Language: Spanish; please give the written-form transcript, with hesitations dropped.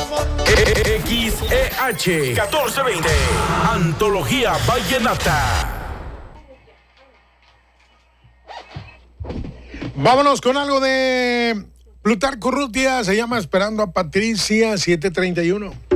XEH 1420, Antología Vallenata. Vámonos con algo de Plutarco Urrutia, se llama Esperando a Patricia, 731.